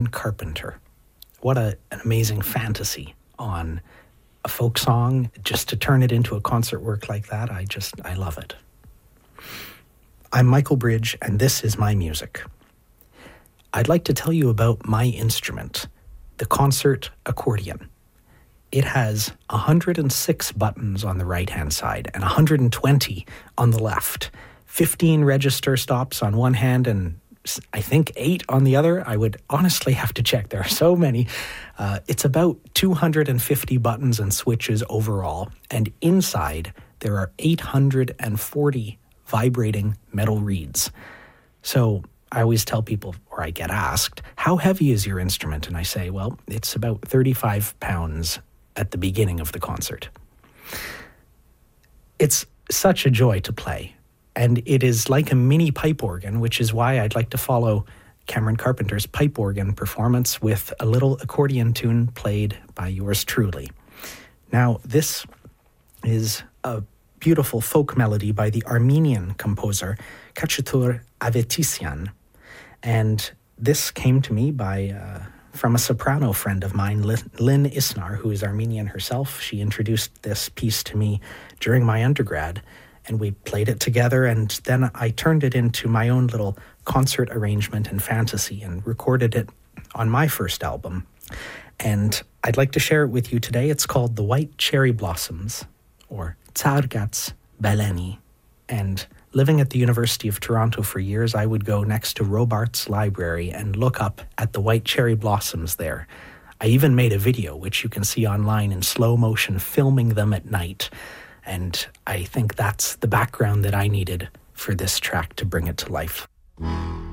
Cameron Carpenter. What an amazing fantasy on a folk song. Just to turn it into a concert work like that, I love it. I'm Michael Bridge, and this is my music. I'd like to tell you about my instrument, the concert accordion. It has 106 buttons on the right-hand side and 120 on the left. 15 register stops on one hand and I think 8 on the other. I would honestly have to check. There are so many. It's about 250 buttons and switches overall. And inside, there are 840 vibrating metal reeds. So I always tell people, or I get asked, how heavy is your instrument? And I say, well, it's about 35 pounds at the beginning of the concert. It's such a joy to play, and it is like a mini pipe organ, which is why I'd like to follow Cameron Carpenter's pipe organ performance with a little accordion tune played by yours truly. Now, this is a beautiful folk melody by the Armenian composer Khachatur Avetisian, and this came to me from a soprano friend of mine, Lynn Isnar, who is Armenian herself. She introduced this piece to me during my undergrad, and we played it together, and then I turned it into my own little concert arrangement and fantasy and recorded it on my first album. And I'd like to share it with you today. It's called The White Cherry Blossoms, or Tsargats Baleni. And living at the University of Toronto for years, I would go next to Robarts Library and look up at the white cherry blossoms there. I even made a video, which you can see online in slow motion, filming them at night. And I think that's the background that I needed for this track to bring it to life.